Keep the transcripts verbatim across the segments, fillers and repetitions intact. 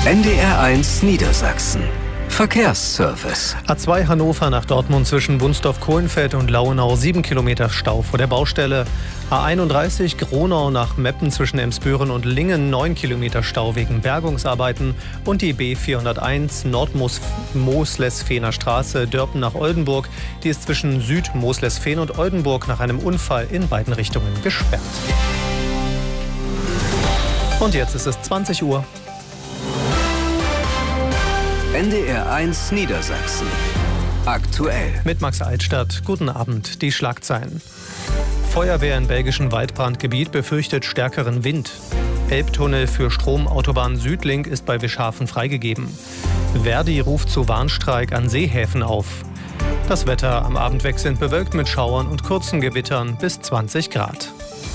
N D R eins Niedersachsen. Verkehrsservice. A zwei Hannover nach Dortmund zwischen Wunsdorf-Kohlenfeld und Lauenau, sieben Kilometer Stau vor der Baustelle. A einunddreißig Gronau nach Meppen zwischen Emsbüren und Lingen, neun Kilometer Stau wegen Bergungsarbeiten. Und die B vierhunderteins Nord-Moslesfener Straße, Dörpen nach Oldenburg. Die ist zwischen Süd-Moslesfehn und Oldenburg nach einem Unfall in beiden Richtungen gesperrt. Und jetzt ist es zwanzig Uhr. N D R eins Niedersachsen. Aktuell. Mit Max Altstadt. Guten Abend. Die Schlagzeilen. Feuerwehr im belgischen Waldbrandgebiet befürchtet stärkeren Wind. Elbtunnel für Stromautobahn Südlink ist bei Wischhafen freigegeben. Verdi ruft zu Warnstreik an Seehäfen auf. Das Wetter am Abend wechselnd bewölkt mit Schauern und kurzen Gewittern bis zwanzig Grad.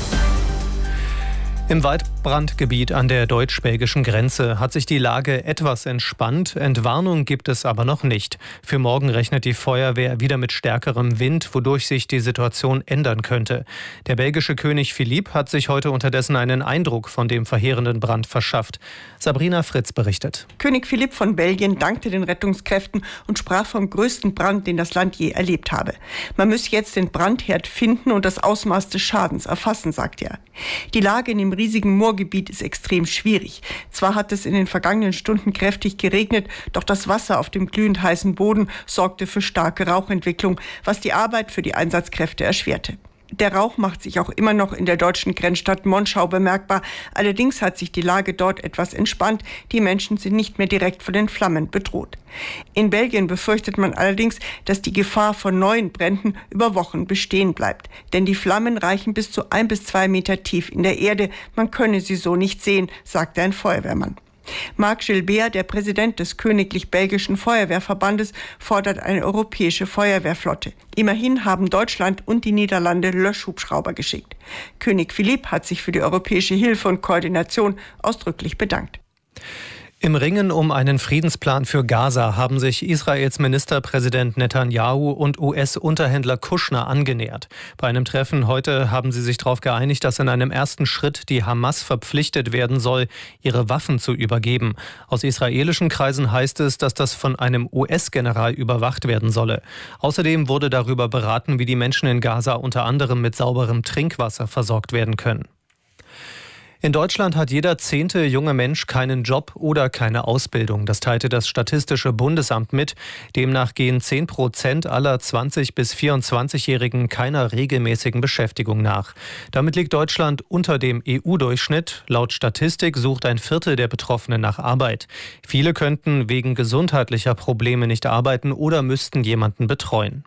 Im Waldbrandgebiet an der deutsch-belgischen Grenze hat sich die Lage etwas entspannt. Entwarnung gibt es aber noch nicht. Für morgen rechnet die Feuerwehr wieder mit stärkerem Wind, wodurch sich die Situation ändern könnte. Der belgische König Philipp hat sich heute unterdessen einen Eindruck von dem verheerenden Brand verschafft. Sabrina Fritz berichtet. König Philipp von Belgien dankte den Rettungskräften und sprach vom größten Brand, den das Land je erlebt habe. Man müsse jetzt den Brandherd finden und das Ausmaß des Schadens erfassen, sagt er. Die Lage in dem riesigen Moorgebiet ist extrem schwierig. Zwar hat es in den vergangenen Stunden kräftig geregnet, doch das Wasser auf dem glühend heißen Boden sorgte für starke Rauchentwicklung, was die Arbeit für die Einsatzkräfte erschwerte. Der Rauch macht sich auch immer noch in der deutschen Grenzstadt Monschau bemerkbar. Allerdings hat sich die Lage dort etwas entspannt. Die Menschen sind nicht mehr direkt von den Flammen bedroht. In Belgien befürchtet man allerdings, dass die Gefahr von neuen Bränden über Wochen bestehen bleibt. Denn die Flammen reichen bis zu ein bis zwei Meter tief in der Erde. Man könne sie so nicht sehen, sagte ein Feuerwehrmann. Marc Gilbert, der Präsident des Königlich-Belgischen Feuerwehrverbandes, fordert eine europäische Feuerwehrflotte. Immerhin haben Deutschland und die Niederlande Löschhubschrauber geschickt. König Philipp hat sich für die europäische Hilfe und Koordination ausdrücklich bedankt. Im Ringen um einen Friedensplan für Gaza haben sich Israels Ministerpräsident Netanyahu und U S-Unterhändler Kushner angenähert. Bei einem Treffen heute haben sie sich darauf geeinigt, dass in einem ersten Schritt die Hamas verpflichtet werden soll, ihre Waffen zu übergeben. Aus israelischen Kreisen heißt es, dass das von einem U S-General überwacht werden solle. Außerdem wurde darüber beraten, wie die Menschen in Gaza unter anderem mit sauberem Trinkwasser versorgt werden können. In Deutschland hat jeder zehnte junge Mensch keinen Job oder keine Ausbildung. Das teilte das Statistische Bundesamt mit. Demnach gehen zehn Prozent aller zwanzig- bis vierundzwanzigjährigen keiner regelmäßigen Beschäftigung nach. Damit liegt Deutschland unter dem E U-Durchschnitt. Laut Statistik sucht ein Viertel der Betroffenen nach Arbeit. Viele könnten wegen gesundheitlicher Probleme nicht arbeiten oder müssten jemanden betreuen.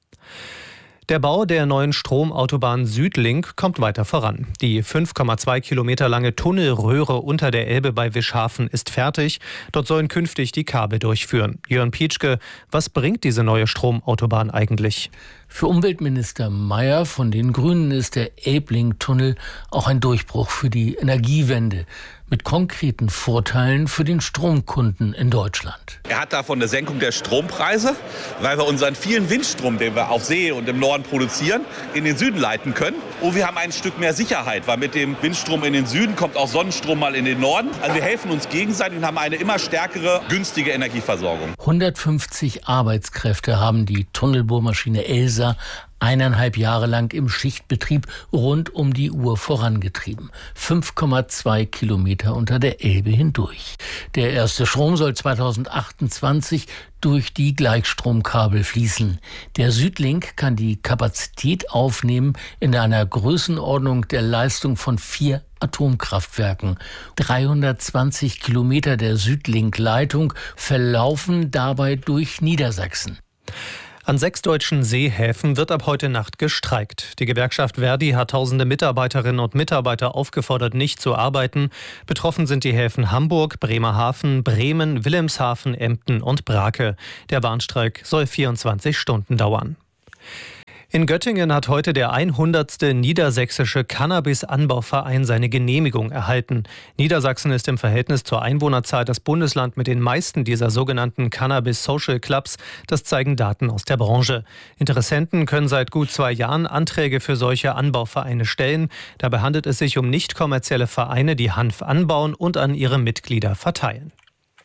Der Bau der neuen Stromautobahn Südlink kommt weiter voran. Die fünf Komma zwei Kilometer lange Tunnelröhre unter der Elbe bei Wischhafen ist fertig. Dort sollen künftig die Kabel durchführen. Jörn Pietschke, was bringt diese neue Stromautobahn eigentlich? Für Umweltminister Mayer von den Grünen ist der Elbling-Tunnel auch ein Durchbruch für die Energiewende mit konkreten Vorteilen für den Stromkunden in Deutschland. Er hat davon eine Senkung der Strompreise, weil wir unseren vielen Windstrom, den wir auf See und im Norden produzieren, in den Süden leiten können. Und wir haben ein Stück mehr Sicherheit, weil mit dem Windstrom in den Süden kommt auch Sonnenstrom mal in den Norden. Also wir helfen uns gegenseitig und haben eine immer stärkere, günstige Energieversorgung. hundertfünfzig Arbeitskräfte haben die Tunnelbohrmaschine Elsa eineinhalb Jahre lang im Schichtbetrieb rund um die Uhr vorangetrieben. fünf Komma zwei Kilometer unter der Elbe hindurch. Der erste Strom soll zweitausendachtundzwanzig durch die Gleichstromkabel fließen. Der Südlink kann die Kapazität aufnehmen in einer Größenordnung der Leistung von vier Atomkraftwerken. dreihundertzwanzig Kilometer der Südlink-Leitung verlaufen dabei durch Niedersachsen. An sechs deutschen Seehäfen wird ab heute Nacht gestreikt. Die Gewerkschaft Verdi hat tausende Mitarbeiterinnen und Mitarbeiter aufgefordert, nicht zu arbeiten. Betroffen sind die Häfen Hamburg, Bremerhaven, Bremen, Wilhelmshaven, Emden und Brake. Der Warnstreik soll vierundzwanzig Stunden dauern. In Göttingen hat heute der hundertste Niedersächsische Cannabis-Anbauverein seine Genehmigung erhalten. Niedersachsen ist im Verhältnis zur Einwohnerzahl das Bundesland mit den meisten dieser sogenannten Cannabis-Social Clubs. Das zeigen Daten aus der Branche. Interessenten können seit gut zwei Jahren Anträge für solche Anbauvereine stellen. Dabei handelt es sich um nicht kommerzielle Vereine, die Hanf anbauen und an ihre Mitglieder verteilen.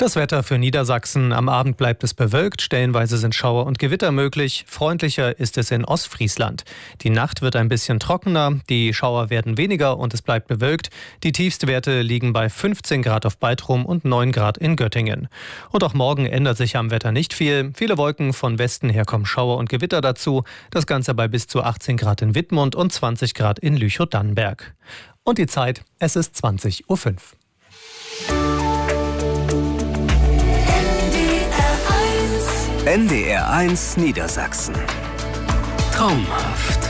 Das Wetter für Niedersachsen. Am Abend bleibt es bewölkt, stellenweise sind Schauer und Gewitter möglich. Freundlicher ist es in Ostfriesland. Die Nacht wird ein bisschen trockener, die Schauer werden weniger und es bleibt bewölkt. Die Tiefstwerte liegen bei fünfzehn Grad auf Beitrum und neun Grad in Göttingen. Und auch morgen ändert sich am Wetter nicht viel. Viele Wolken, von Westen her kommen Schauer und Gewitter dazu. Das Ganze bei bis zu achtzehn Grad in Wittmund und zwanzig Grad in Lüchow-Dannenberg. Und die Zeit, es ist zwanzig Uhr fünf. N D R eins Niedersachsen. Traumhaft.